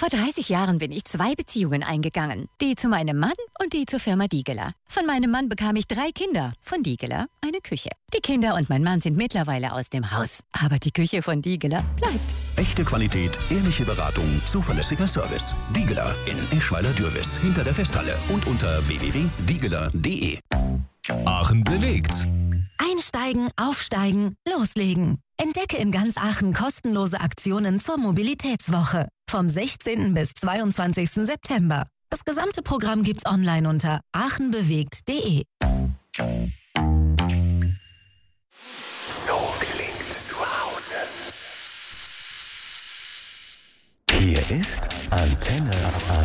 Vor 30 Jahren bin ich 2 Beziehungen eingegangen. Die zu meinem Mann und die zur Firma Diegeler. Von meinem Mann bekam ich 3 Kinder. Von Diegeler eine Küche. Die Kinder und mein Mann sind mittlerweile aus dem Haus. Aber die Küche von Diegeler bleibt. Echte Qualität, ehrliche Beratung, zuverlässiger Service. Diegeler in Eschweiler-Dürwiß hinter der Festhalle und unter www.diegeler.de. Aachen bewegt. Einsteigen, aufsteigen, loslegen. Entdecke in ganz Aachen kostenlose Aktionen zur Mobilitätswoche. Vom 16. bis 22. September. Das gesamte Programm gibt's online unter aachenbewegt.de. So klingt zu Hause. Hier ist Antenne